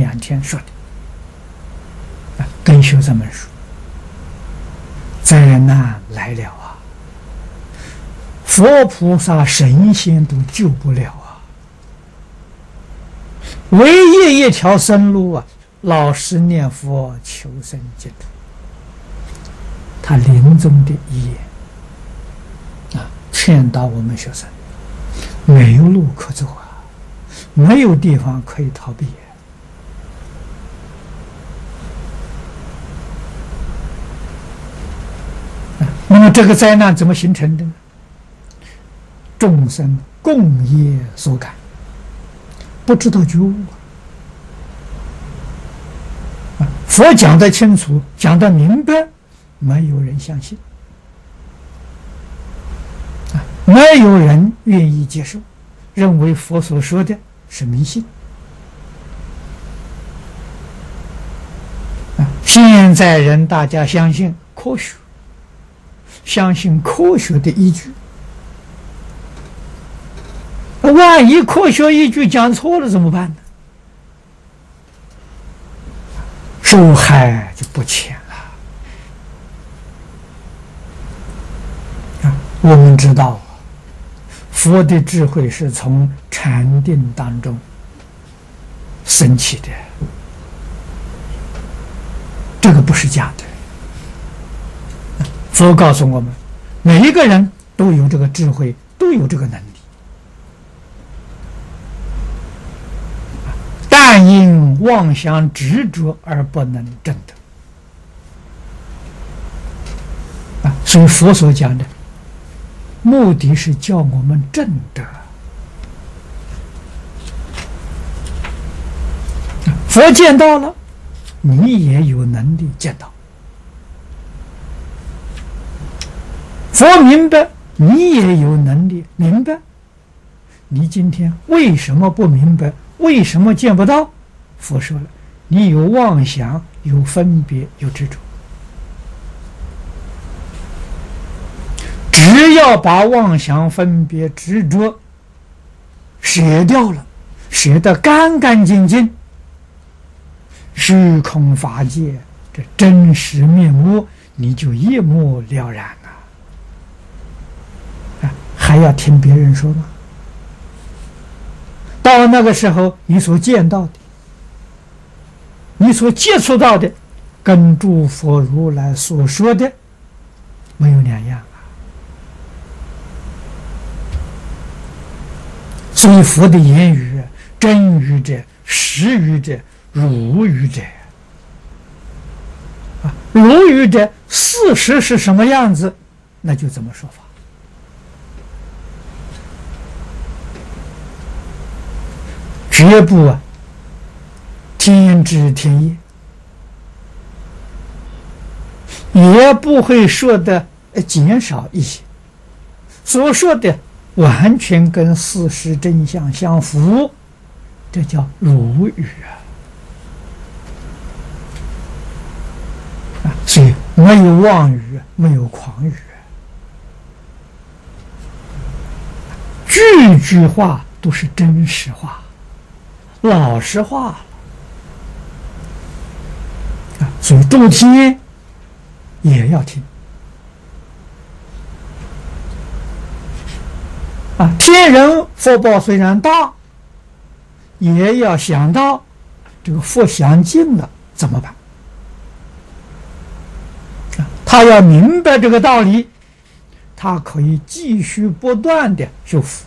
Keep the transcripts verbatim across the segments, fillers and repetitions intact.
两天说的，啊，跟学生们说，灾难来了啊，佛菩萨神仙都救不了啊，唯一一条生路啊，老实念佛求生净土。他临终的遗言啊，劝导我们学生，没有路可走啊，没有地方可以逃避。啊，那么这个灾难怎么形成的呢？众生共业所感，不知道觉悟啊！佛讲得清楚，讲得明白，没有人相信啊，没有人愿意接受，认为佛所说的是迷信啊。现在人大家相信科学，相信科学的依据，万一科学依据讲错了怎么办呢？受害就不浅了啊！我们知道，佛的智慧是从禅定当中升起的，这个不是假的。佛告诉我们，每一个人都有这个智慧，都有这个能力，但因妄想执着而不能证得啊！所以佛所讲的目的是叫我们证得。佛见到了，你也有能力见到；佛明白，你也有能力明白。你今天为什么不明白？为什么见不到？佛说了，你有妄想，有分别，有执着。只要把妄想、分别、执着舍掉了，舍得干干净净，虚空法界这真实面目，你就一目了然了。啊，还要听别人说吗？到那个时候，你所见到的，你所接触到的，跟诸佛如来所说的没有两样啊。所以佛的言语，真语者、实语者、如语者啊，如语者事实是什么样子，那就怎么说法。绝不啊天知天也，也不会说的减少一些，所说的完全跟事实真相相符，这叫如语啊！啊，所以没有妄语，没有狂语，句句话都是真实话。老实话啊，所以诸天也要听啊。天人福报虽然大，也要想到这个福享尽了怎么办啊？他要明白这个道理，他可以继续不断的修福。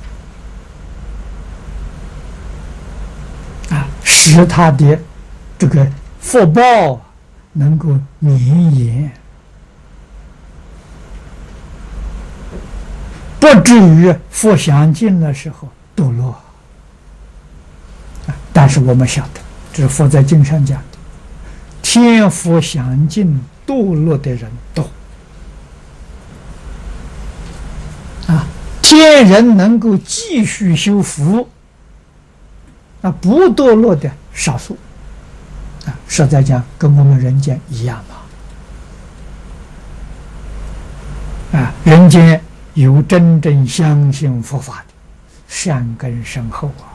使他的这个福报能够绵延，不至于福享尽的时候堕落。但是我们晓得，这是佛在经上讲的，天福享尽堕落的人多啊，天人能够继续修福，那不堕落的少数啊，实在讲跟我们人间一样嘛。啊，人间有真正相信佛法的，善根深厚啊。